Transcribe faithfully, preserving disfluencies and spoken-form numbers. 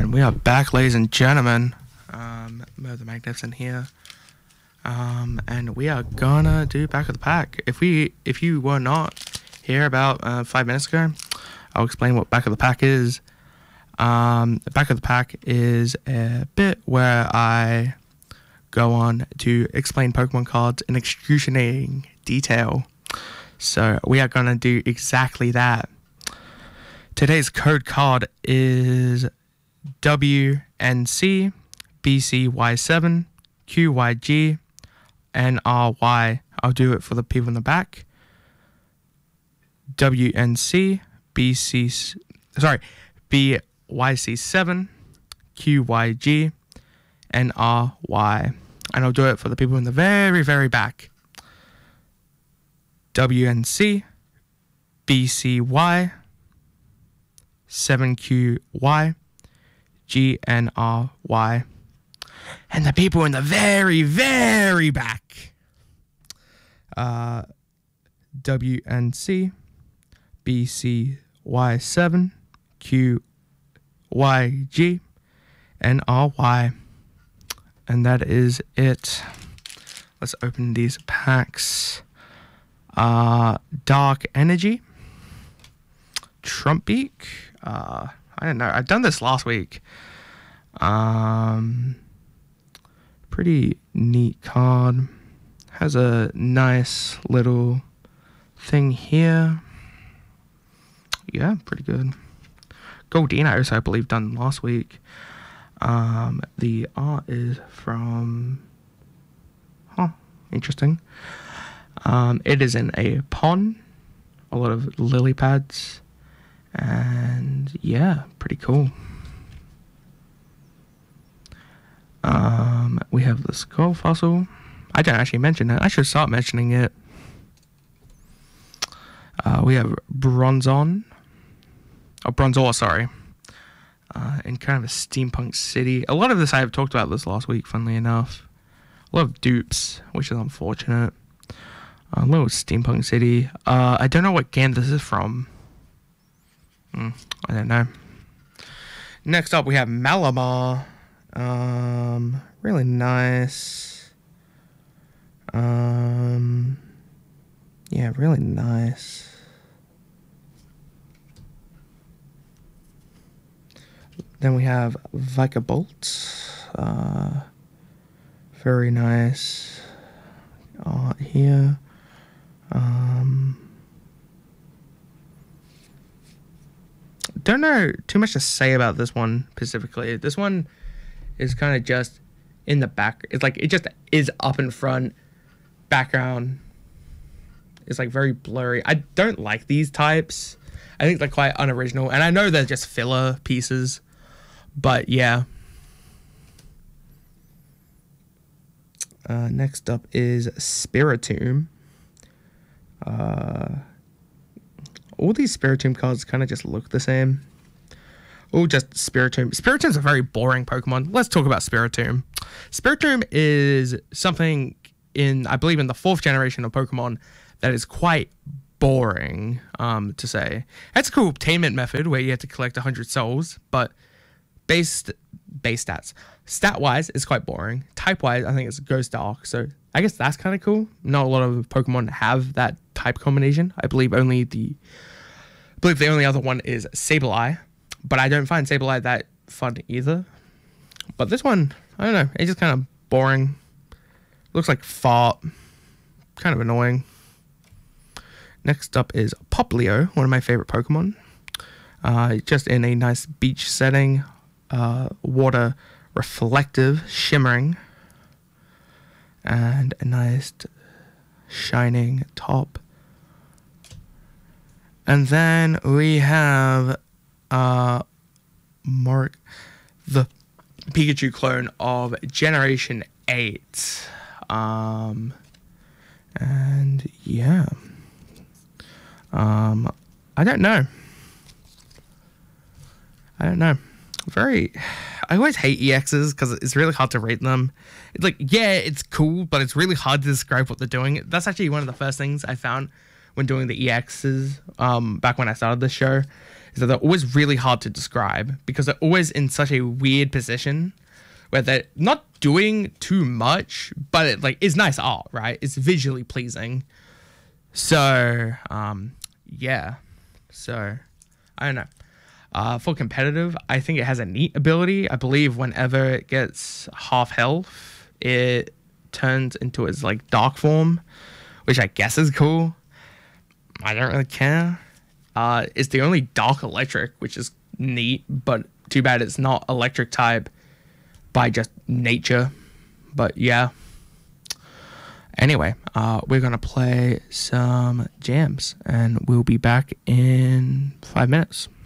And we are back, ladies and gentlemen. Um, Mo the Magnificent here. Um, and we are gonna do Back of the Pack. If we, if you were not here about uh, five minutes ago, I'll explain what Back of the Pack is. Um, Back of the Pack is a bit where I go on to explain Pokemon cards in excruciating detail. So we are gonna do exactly that. Today's code card is W N C B C Y seven Q Y G N R Y. I'll do it for the people in the back. W N C B C sorry B Y C seven Q Y G N R Y, and I'll do it for the people in the very very back. W N C B C Y seven Q Y G N R Y, and the people in the very very back. Uh, W N C B C Y seven Q Y G N R Y, and that is it. Let's open these packs. Uh, Dark Energy, Trumpbeak. Uh, I don't know. I've done this last week. Um, pretty neat card. Has a nice little thing here. Yeah, pretty good. Goldinos, I believe, done last week. Um, the art is from... Huh, interesting. Um, it is in a pond. A lot of lily pads. And yeah, pretty cool. Um, we have the skull fossil. I didn't actually mention it. I should start mentioning it. Uh, we have Bronzong. Oh, Bronzor, sorry. Uh, in kind of a steampunk city. A lot of this, I have talked about this last week, funnily enough. A lot of dupes, which is unfortunate. A little steampunk city. Uh, I don't know what game this is from. Mm, I don't know. Next up, we have Malamar. Um, really nice. Um, yeah, really nice. Then we have Vikavolt. Uh, very nice art here. Um, don't know too much to say about this one specifically. This one is kind of just in the back. It's like it just is up in front. Background is like very blurry. I don't like these types. I think they're quite unoriginal, and I know they're just filler pieces, but yeah. Uh, next up is Spiritomb. Uh, all these Spiritomb cards kind of just look the same. Oh, just Spiritomb. Spiritomb's a very boring Pokemon. Let's talk about Spiritomb. Spiritomb is something in, I believe, in the fourth generation of Pokemon that is quite boring, um, to say. It's a cool obtainment method where you have to collect one hundred souls, but base, base stats. Stat-wise, it's quite boring. Type-wise, I think it's Ghost Dark, so I guess that's kind of cool. Not a lot of Pokemon have that type combination. I believe only the, I believe the only other one is Sableye, but I don't find Sableye that fun either. But this one, I don't know, it's just kind of boring. Looks like fart. Kind of annoying. Next up is Poplio, one of my favorite Pokemon. Uh, just in a nice beach setting. Uh, water reflective, shimmering. And a nice shining top. And then we have uh, Mark, the Pikachu clone of Generation eight. Um, and yeah, um, I don't know. I don't know. Very, I always hate E Xs because it's really hard to rate them. It's like, yeah, it's cool, but it's really hard to describe what they're doing. That's actually one of the first things I found when doing the E Xs, um, back when I started this show. is that they're always really hard to describe because they're always in such a weird position where they're not doing too much, but it like is nice art, right? It's visually pleasing. So, um, yeah. So, I don't know. Uh, for competitive, I think it has a neat ability. I believe whenever it gets half health, it turns into its like dark form, which I guess is cool. I don't really care. Uh, it's the only dark electric, which is neat, but too bad it's not electric type by just nature. But yeah. Anyway, uh, we're gonna play some jams, and we'll be back in five minutes.